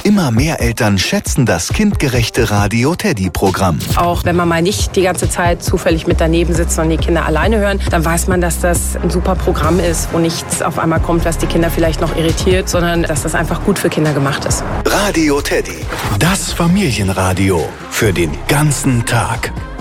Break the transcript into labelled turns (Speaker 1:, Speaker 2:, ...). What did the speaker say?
Speaker 1: Immer mehr Eltern schätzen das kindgerechte Radio Teddy-Programm.
Speaker 2: Auch wenn man mal nicht die ganze Zeit zufällig mit daneben sitzt und die Kinder alleine hören, dann weiß man, dass das ein super Programm ist, wo nichts auf einmal kommt, was die Kinder vielleicht noch irritiert, sondern dass das einfach gut für Kinder gemacht ist.
Speaker 1: Radio Teddy, das Familienradio für den ganzen Tag.